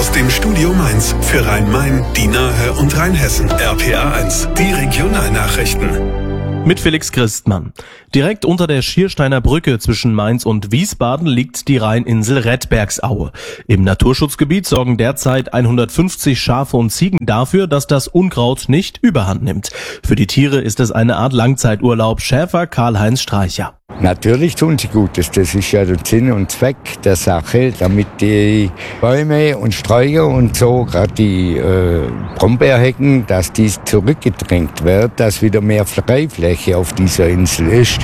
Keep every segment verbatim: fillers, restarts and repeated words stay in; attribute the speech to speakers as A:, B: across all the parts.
A: Aus dem Studio Mainz für Rhein-Main, die Nahe und Rheinhessen. R P A eins, die Regionalnachrichten.
B: Mit Felix Christmann. Direkt unter der Schiersteiner Brücke zwischen Mainz und Wiesbaden liegt die Rheininsel Redbergsaue. Im Naturschutzgebiet sorgen derzeit hundertfünfzig Schafe und Ziegen dafür, dass das Unkraut nicht überhand nimmt. Für die Tiere ist es eine Art Langzeiturlaub. Schäfer Karl-Heinz Streicher.
C: Natürlich tun sie Gutes, das ist ja der Sinn und Zweck der Sache, damit die Bäume und Sträucher und so, gerade die äh, Brombeerhecken, dass dies zurückgedrängt wird, dass wieder mehr Freifläche auf dieser Insel ist.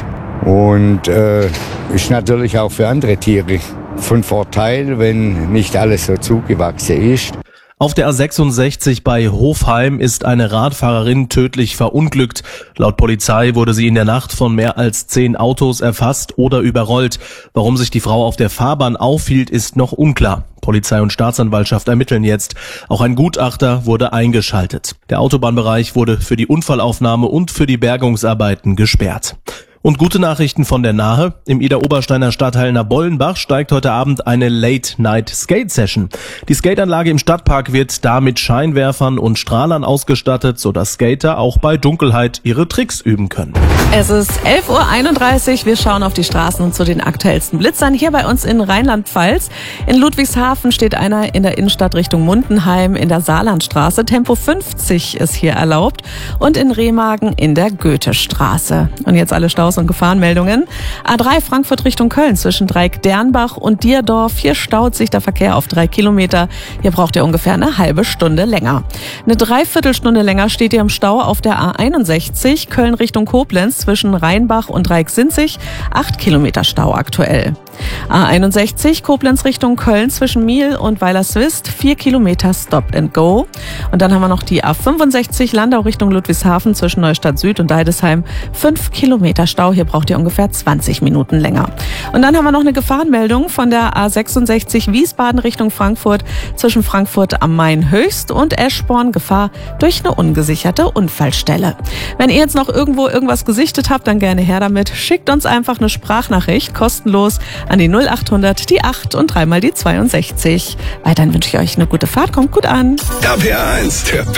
C: Und äh, ist natürlich auch für andere Tiere von Vorteil, wenn nicht alles so zugewachsen ist.
B: Auf der A sechsundsechzig bei Hofheim ist eine Radfahrerin tödlich verunglückt. Laut Polizei wurde sie in der Nacht von mehr als zehn Autos erfasst oder überrollt. Warum sich die Frau auf der Fahrbahn aufhielt, ist noch unklar. Polizei und Staatsanwaltschaft ermitteln jetzt. Auch ein Gutachter wurde eingeschaltet. Der Autobahnbereich wurde für die Unfallaufnahme und für die Bergungsarbeiten gesperrt. Und gute Nachrichten von der Nahe. Im Idar-Obersteiner Stadtteil Nabollenbach steigt heute Abend eine Late-Night-Skate-Session. Die Skateanlage im Stadtpark wird da mit Scheinwerfern und Strahlern ausgestattet, sodass Skater auch bei Dunkelheit ihre Tricks üben können.
D: Es ist elf Uhr einunddreißig. Wir schauen auf die Straßen und zu den aktuellsten Blitzern hier bei uns in Rheinland-Pfalz. In Ludwigshafen steht einer in der Innenstadt Richtung Mundenheim in der Saarlandstraße. Tempo fünfzig ist hier erlaubt. Und in Remagen in der Goethestraße. Und jetzt alle Staus und Gefahrenmeldungen. A drei Frankfurt Richtung Köln zwischen Dreieck-Dernbach und Dierdorf. Hier staut sich der Verkehr auf drei Kilometer. Hier braucht ihr ungefähr eine halbe Stunde länger. Eine Dreiviertelstunde länger steht ihr im Stau auf der A einundsechzig Köln Richtung Koblenz zwischen Rheinbach und Dreieck-Sinzig. Acht Kilometer Stau aktuell. A einundsechzig Koblenz Richtung Köln zwischen Miel und Weilerswist. Vier Kilometer Stop and Go. Und dann haben wir noch die A fünfundsechzig Landau Richtung Ludwigshafen zwischen Neustadt Süd und Deidesheim. Fünf Kilometer Stau. Hier braucht ihr ungefähr zwanzig Minuten länger. Und dann haben wir noch eine Gefahrenmeldung von der A sechsundsechzig Wiesbaden Richtung Frankfurt zwischen Frankfurt am Main Höchst und Eschborn. Gefahr durch eine ungesicherte Unfallstelle. Wenn ihr jetzt noch irgendwo irgendwas gesichtet habt, dann gerne her damit. Schickt uns einfach eine Sprachnachricht kostenlos an die null achthundert, die acht und dreimal die zweiundsechzig. Weiterhin wünsche ich euch eine gute Fahrt. Kommt gut an.
A: R P A eins, der